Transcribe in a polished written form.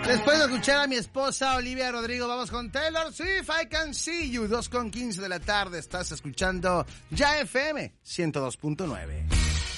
Después de escuchar a mi esposa Olivia Rodrigo, vamos con Taylor Swift, I Can See You, 2:15 de la tarde. Estás escuchando Ya FM 102.9.